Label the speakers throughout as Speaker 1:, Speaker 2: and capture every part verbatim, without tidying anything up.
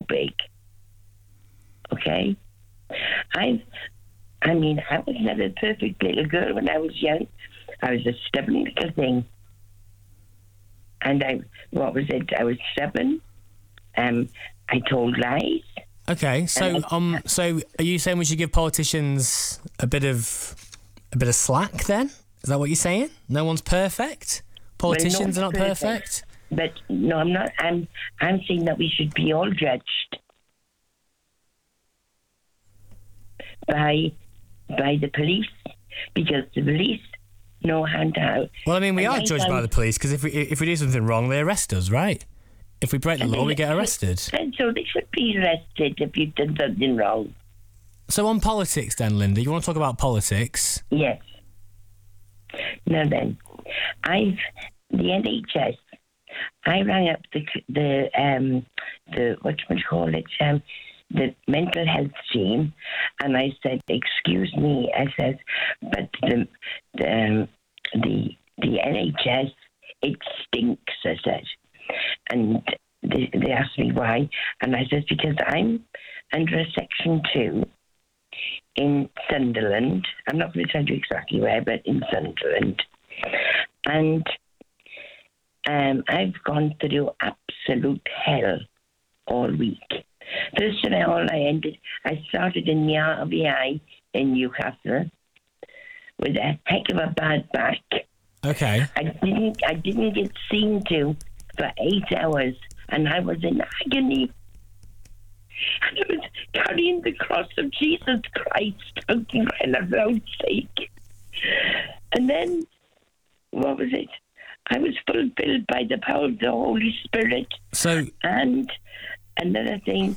Speaker 1: big. Okay? I've, I mean, I was never a perfect little girl when I was young. I was a stubborn little thing. And I, what was it? I was stubborn. Um, I told lies.
Speaker 2: Okay, so um, so are you saying we should give politicians a bit of a bit of slack then? Is that what you're saying? No one's perfect. Politicians
Speaker 1: well,
Speaker 2: are not perfect.
Speaker 1: perfect. But no, I'm not. I'm I'm saying that we should be all judged by by the police, because the police know how to.
Speaker 2: Well, I mean, we are judged by the police because if we if we do something wrong, they arrest us, right? If we break the law, we get arrested.
Speaker 1: And so they should be arrested if you've done something wrong.
Speaker 2: So on politics then, Linda, you want to talk about politics?
Speaker 1: Yes. Now then, I've, the N H S, I rang up the, the um, the what do you call it, um, the mental health team, and I said, excuse me, I said, but the, the, um, the, the N H S, it stinks, I said. And they, they asked me why, and I said, because I'm under a section two in Sunderland. I'm not going to tell you exactly where, but in Sunderland. And um, I've gone through absolute hell all week. First of all, I ended, I started in the R V I in Newcastle with a heck of a bad back.
Speaker 2: Okay.
Speaker 1: I didn't, I didn't get seen to for eight hours, and I was in agony. And I was carrying the cross of Jesus Christ, fucking crying out loud sake. And then, what was it? I was fulfilled by the power of the Holy Spirit.
Speaker 2: So,
Speaker 1: and another thing,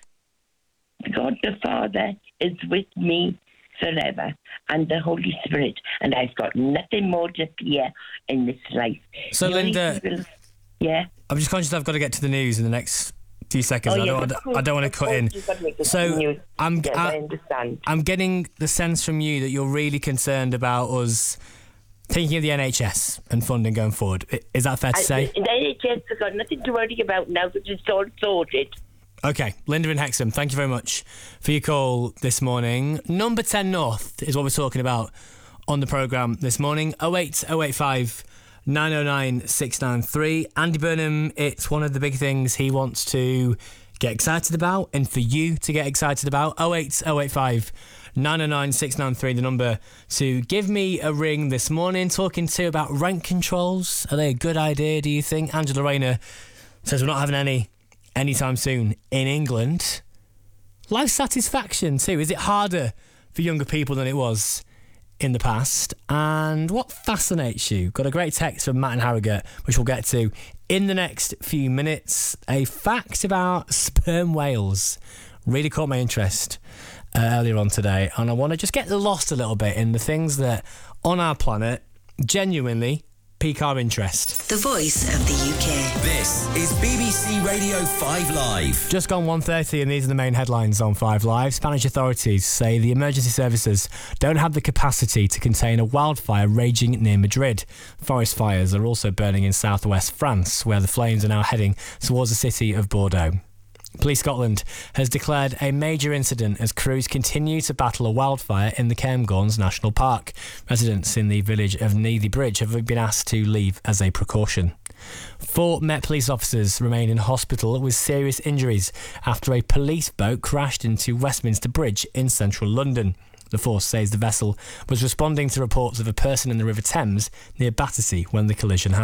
Speaker 1: God the Father is with me forever, and the Holy Spirit, and I've got nothing more to fear in this life.
Speaker 2: So,
Speaker 1: The only
Speaker 2: Linda,
Speaker 1: people- yeah.
Speaker 2: I'm just conscious I've got to get to the news in the next few seconds.
Speaker 1: Oh,
Speaker 2: I
Speaker 1: yeah,
Speaker 2: don't.
Speaker 1: of
Speaker 2: Want,
Speaker 1: course,
Speaker 2: I don't want
Speaker 1: of
Speaker 2: to cut
Speaker 1: course
Speaker 2: in.
Speaker 1: you've got to make the
Speaker 2: So
Speaker 1: news.
Speaker 2: I'm.
Speaker 1: Yes,
Speaker 2: I,
Speaker 1: I understand.
Speaker 2: I'm getting the sense from you that you're really concerned about us thinking of the N H S and funding going forward. I- Is that fair to
Speaker 1: I,
Speaker 2: say?
Speaker 1: the N H S has got nothing to worry about now because it's all sorted.
Speaker 2: Okay, Linda in Hexham, thank you very much for your call this morning. Number ten North is what we're talking about on the programme this morning. oh eight oh eight five nine oh nine six nine three. Andy Burnham, it's one of the big things he wants to get excited about and for you to get excited about. oh eight oh eight five nine oh nine six nine three, the number to give me a ring this morning. Talking to about rent controls. Are they a good idea, do you think? Angela Rayner says we're not having any anytime soon in England. Life satisfaction too. Is it harder for younger people than it was in the past? And what fascinates you? Got a great text from Matt and Harrogate, which we'll get to in the next few minutes. A fact about sperm whales really caught my interest uh, earlier on today, and I want to just get lost a little bit in the things that on our planet genuinely pique our interest.
Speaker 3: The voice of the U K.
Speaker 4: This is B B C Radio five Live.
Speaker 2: Just gone one thirty, and these are the main headlines on five Live. Spanish authorities say the emergency services don't have the capacity to contain a wildfire raging near Madrid. Forest fires are also burning in southwest France, where the flames are now heading towards the city of Bordeaux. Police Scotland has declared a major incident as crews continue to battle a wildfire in the Cairngorms National Park. Residents in the village of Neathly Bridge have been asked to leave as a precaution. Four Met police officers remain in hospital with serious injuries after a police boat crashed into Westminster Bridge in central London. The force says the vessel was responding to reports of a person in the River Thames near Battersea when the collision happened.